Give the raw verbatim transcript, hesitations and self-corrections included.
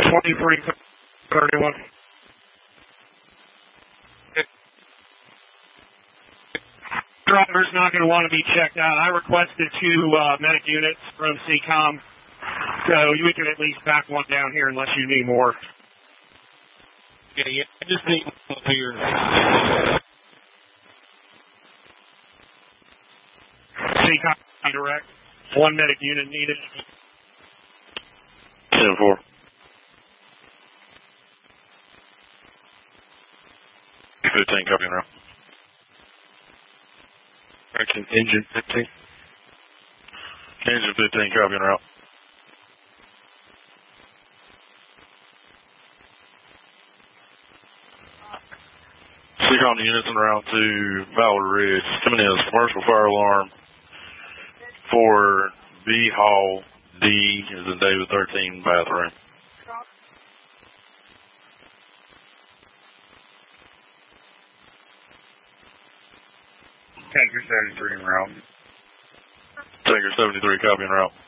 twenty-three thirty-one. Driver's not going to want to be checked out. I requested two uh, medic units from C COM, so we can at least back one down here unless you need more. Yeah, yeah, I just need one here. C COM direct. One medic unit needed. ten four. fifteen, copy and route. Engine fifteen. Engine fifteen, copy and route. C COM units en route to Ballard Ridge. Coming in as commercial fire alarm for B Hall D is in David thirteen bathroom. Tanker seventy-three en route. Tanker seventy-three, copy and route.